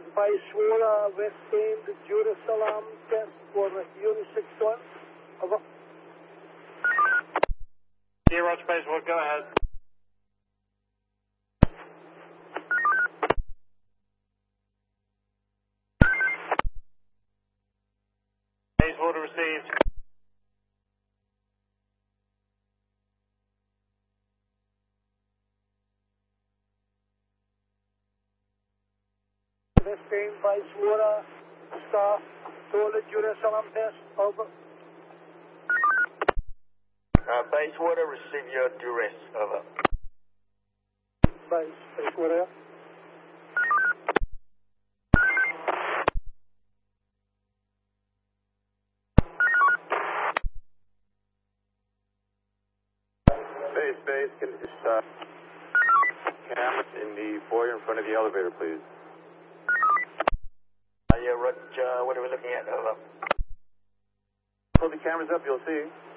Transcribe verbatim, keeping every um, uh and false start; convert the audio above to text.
Vicewater, West End, Jerusalem, test for Unisix one. Over. Yeah, Roger, Bayswater, go ahead. Bayswater received. West End, Vicewater, staff, total Jerusalem test. Over. Uh, Bayswater, receive your duress. Over. Base, Bacewater. Base, base, can you stop cameras in the foyer in front of the elevator, please? Uh, yeah, Roger, what are we looking at? Over. Pull the cameras up, you'll see.